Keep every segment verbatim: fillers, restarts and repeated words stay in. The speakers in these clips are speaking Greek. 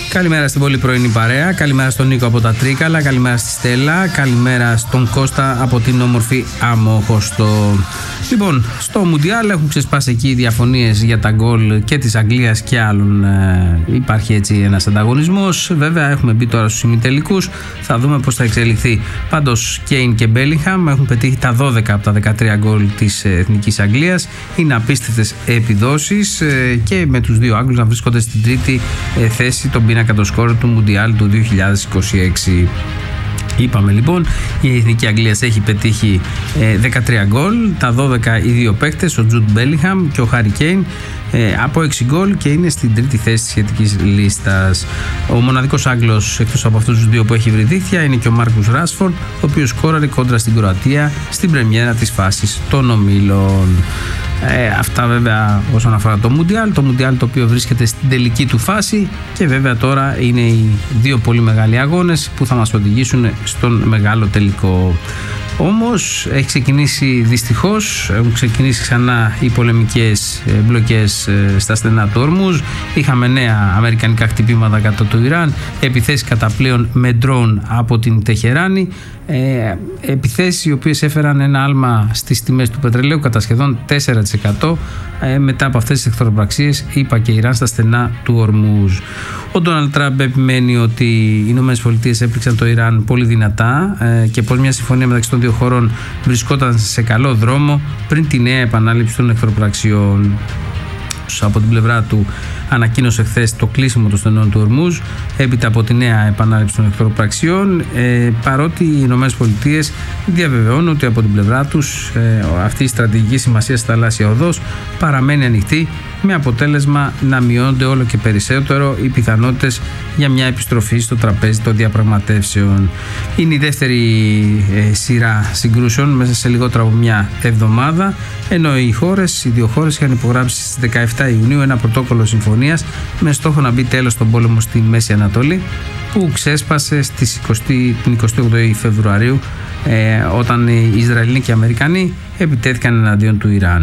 Καλημέρα στην πολύ πρωινή παρέα, καλημέρα στον Νίκο από τα Τρίκαλα, καλημέρα στη Στέλλα, καλημέρα στον Κώστα από την όμορφη Αμόχωστο. Λοιπόν, στο Μουντιάλ έχουν ξεσπάσει εκεί οι διαφωνίες για τα γκολ και της Αγγλίας και άλλων. Ε, υπάρχει έτσι ένας ανταγωνισμός. Βέβαια, έχουμε μπει τώρα στους ημιτελικούς. Θα δούμε πώς θα εξελιχθεί. Πάντως, Κέιν και Μπέλιγχαμ έχουν πετύχει τα δώδεκα από τα δεκατρία γκολ της Εθνικής Αγγλίας. Είναι απίστευτες επιδόσεις ε, και με τους δύο Άγγλους να βρίσκονται στην τρίτη ε, θέση των πίνακα το σκόρ του Μουντιάλ του δύο χιλιάδες είκοσι έξι. Είπαμε λοιπόν, η Εθνική Αγγλία έχει πετύχει ε, δεκατρία γκολ, τα δώδεκα οι δύο παίκτες, ο Τζουντ Μπέλιγχαμ και ο Χάρι Κέιν, ε, από έξι γκολ και είναι στην τρίτη θέση της σχετικής λίστας. Ο μοναδικός Άγγλος εκτός από αυτούς τους δύο που έχει βρει δίχτυα είναι και ο Μάρκους Ράσφορντ, ο οποίος σκόραρε κόντρα στην Κροατία στην πρεμιέρα της φάσης των ομίλων. Ε, αυτά βέβαια όσον αφορά το Μουντιάλ, το Μουντιάλ το οποίο βρίσκεται στην τελική του φάση και βέβαια τώρα είναι οι δύο πολύ μεγάλοι αγώνες που θα μας οδηγήσουν στον μεγάλο τελικό. Όμως έχει ξεκινήσει δυστυχώς, έχουν ξεκινήσει ξανά οι πολεμικές μπλοκές στα στενά του Ορμούζ. Είχαμε νέα αμερικανικά χτυπήματα κατά του Ιράν, επιθέσεις κατά πλέον με ντρόουν από την Τεχεράνη, ε, επιθέσεις οι οποίες έφεραν ένα άλμα στις τιμές του πετρελαίου κατά σχεδόν τέσσερα τοις εκατό ε, μετά από αυτές τις εχθροπραξίες, είπα και Ιράν στα στενά του Ορμούζ. Ο Ντόναλντ Τραμπ επιμένει ότι οι Ηνωμένες Πολιτείες έπληξαν το Ιράν πολύ δυνατά ε, και πως μια συμφωνία μεταξύ των δύο χωρών βρισκόταν σε καλό δρόμο πριν τη νέα επανάληψη των εχθροπραξιών. Από την πλευρά του ανακοίνωσε χθες το κλείσιμο των στενών του Ορμούζ έπειτα από τη νέα επανάληψη των εχθροπραξιών, ε, παρότι οι Ηνωμένες Πολιτείες διαβεβαιώνουν ότι από την πλευρά τους ε, αυτή η στρατηγική σημασία στη θαλάσσια οδός παραμένει ανοιχτή, με αποτέλεσμα να μειώνονται όλο και περισσότερο οι πιθανότητες για μια επιστροφή στο τραπέζι των διαπραγματεύσεων. Είναι η δεύτερη ε, σειρά συγκρούσεων μέσα σε λιγότερο από μια εβδομάδα, ενώ οι χώρες, οι δύο χώρες είχαν υπογράψει στις δεκαεφτά Ιουνίου ένα πρωτόκολλο συμφωνίας με στόχο να μπει τέλος στον πόλεμο στη Μέση Ανατολή, που ξέσπασε στις εικοστή όγδοη Φεβρουαρίου ε, όταν οι Ισραηλοί και οι Αμερικανοί επιτέθηκαν εναντίον του Ιράν.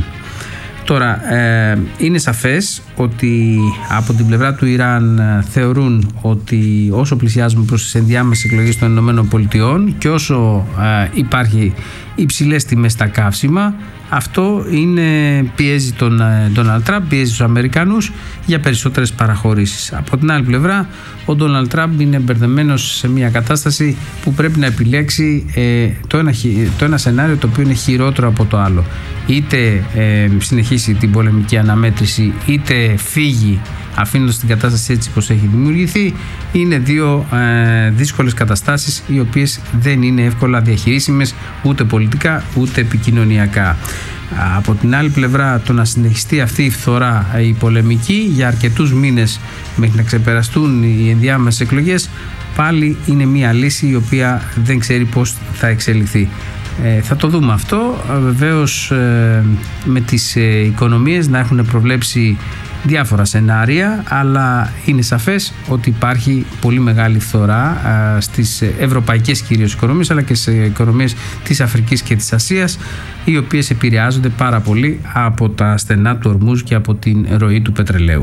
Τώρα, ε, είναι σαφές ότι από την πλευρά του Ιράν ε, θεωρούν ότι όσο πλησιάζουμε προς τις ενδιάμεσες εκλογές των Ηνωμένων Πολιτειών και όσο ε, υπάρχει υψηλές τιμές στα καύσιμα, αυτό είναι, πιέζει τον Ντόναλντ Τραμπ, πιέζει τους Αμερικανούς για περισσότερες παραχωρήσεις. Από την άλλη πλευρά, ο Ντόναλντ Τραμπ είναι μπερδεμένος σε μια κατάσταση που πρέπει να επιλέξει ε, το, ένα, το ένα σενάριο το οποίο είναι χειρότερο από το άλλο. Είτε ε, συνεχίσει την πολεμική αναμέτρηση, είτε φύγει αφήνοντας την κατάσταση έτσι πως έχει δημιουργηθεί. Είναι δύο ε, δύσκολες καταστάσεις οι οποίες δεν είναι εύκολα διαχειρίσιμες ούτε πολιτικά ούτε επικοινωνιακά. Από την άλλη πλευρά, το να συνεχιστεί αυτή η φθορά, η πολεμική για αρκετούς μήνες μέχρι να ξεπεραστούν οι ενδιάμεσες εκλογές, πάλι είναι μια λύση η οποία δεν ξέρει πώς θα εξελιχθεί. Ε, θα το δούμε αυτό. Βεβαίως ε, με τις ε, οικονομίες να έχουν προβλέψει διάφορα σενάρια, αλλά είναι σαφές ότι υπάρχει πολύ μεγάλη φθορά α, στις ευρωπαϊκές κυρίως οικονομίες, αλλά και σε οικονομίες της Αφρικής και της Ασίας, οι οποίες επηρεάζονται πάρα πολύ από τα στενά του Ορμούζ και από την ροή του πετρελαίου.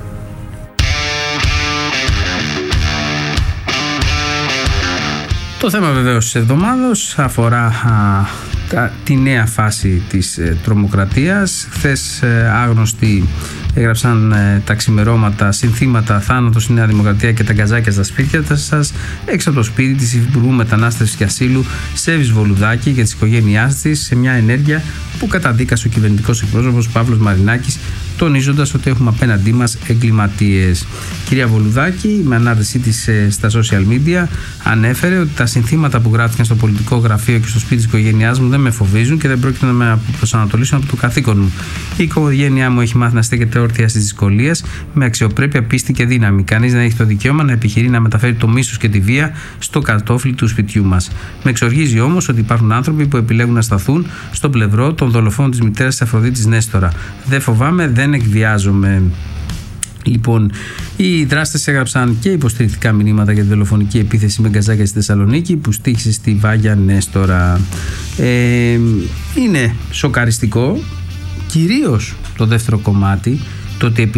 Το θέμα βεβαίως της εβδομάδος αφορά α, τα, τη νέα φάση της ε, τρομοκρατίας. Χθες ε, άγνωστοι έγραψαν ε, τα ξημερώματα συνθήματα «Θάνατο στη Νέα Δημοκρατία» και «Τα γκαζάκια στα σπίτια σας» έξω από το σπίτι της Υπουργού Μετανάστευσης και Ασύλου Σέβης Βολουδάκη και της οικογένειάς της, σε μια ενέργεια που καταδίκασε ο κυβερνητικός εκπρόσωπος Παύλος Μαρινάκης, τονίζοντας ότι έχουμε απέναντί μας εγκληματίες. Κυρία Βολουδάκη, με ανάρτησή της στα social media, ανέφερε ότι τα συνθήματα που γράφτηκαν στο πολιτικό γραφείο και στο σπίτι της οικογένειάς μου δεν με φοβίζουν και δεν πρόκειται να με προσανατολίσουν από το καθήκον μου. Η οικογένειά μου έχει μάθει να στέκεται όρθια στις δυσκολίες, με αξιοπρέπεια, πίστη και δύναμη. Κανείς δεν έχει το δικαίωμα να επιχειρεί να μεταφέρει το μίσος και τη βία στο κατόφλι του σπιτιού μας. Με εξοργίζει όμως ότι υπάρχουν άνθρωποι που επιλέγουν να σταθούν στο πλευρό των δολοφόνων της μητέρας της Αφροδίτης Νέστορα. Δεν φοβάμαι, δεν εκβιάζομαι. Λοιπόν, οι δράστες έγραψαν και υποστηρικτικά μηνύματα για τη δολοφονική επίθεση με γκαζάκια στη Θεσσαλονίκη που στοίχησε στη Βάγια Νέστορα. Ε, είναι σοκαριστικό, κυρίως το δεύτερο κομμάτι, το ότι